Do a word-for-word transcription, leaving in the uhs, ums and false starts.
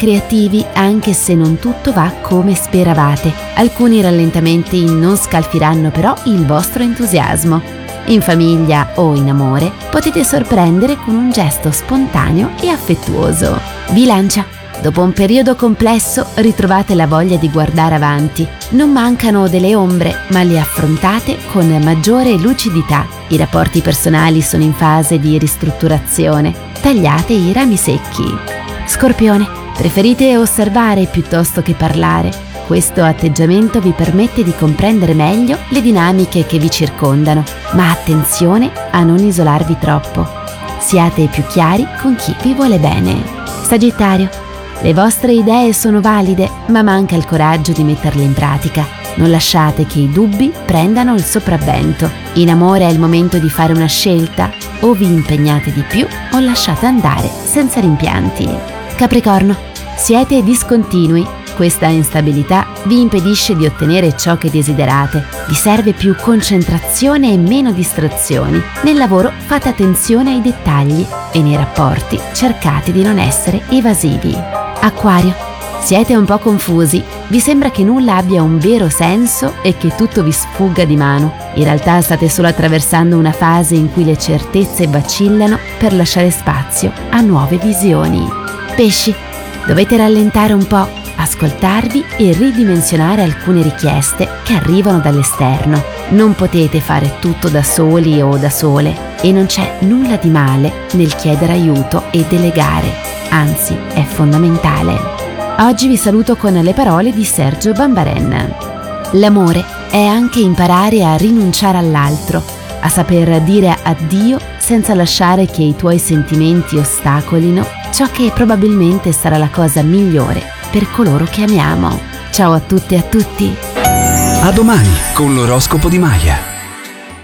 creativi anche se non tutto va come speravate. Alcuni rallentamenti non scalfiranno però il vostro entusiasmo. In famiglia o in amore potete sorprendere con un gesto spontaneo e affettuoso. Bilancia. Dopo un periodo complesso ritrovate la voglia di guardare avanti. Non mancano delle ombre, ma le affrontate con maggiore lucidità. I rapporti personali sono in fase di ristrutturazione. Tagliate i rami secchi. Scorpione, preferite osservare piuttosto che parlare. Questo atteggiamento vi permette di comprendere meglio le dinamiche che vi circondano, ma attenzione a non isolarvi troppo. Siate più chiari con chi vi vuole bene. Sagittario, le vostre idee sono valide, ma manca il coraggio di metterle in pratica. Non lasciate che i dubbi prendano il sopravvento. In amore è il momento di fare una scelta, o vi impegnate di più o lasciate andare senza rimpianti. Capricorno, siete discontinui. Questa instabilità vi impedisce di ottenere ciò che desiderate. Vi serve più concentrazione e meno distrazioni. Nel lavoro fate attenzione ai dettagli e nei rapporti cercate di non essere evasivi. Acquario, siete un po' confusi. Vi sembra che nulla abbia un vero senso e che tutto vi sfugga di mano. In realtà state solo attraversando una fase in cui le certezze vacillano per lasciare spazio a nuove visioni. Pesci, dovete rallentare un po', ascoltarvi e ridimensionare alcune richieste che arrivano dall'esterno. Non potete fare tutto da soli o da sole e non c'è nulla di male nel chiedere aiuto e delegare, anzi è fondamentale. Oggi vi saluto con le parole di Sergio Bambaren. L'amore è anche imparare a rinunciare all'altro, a saper dire addio senza lasciare che i tuoi sentimenti ostacolino ciò che probabilmente sarà la cosa migliore per coloro che amiamo. Ciao a tutte e a tutti. A domani con l'oroscopo di Maya.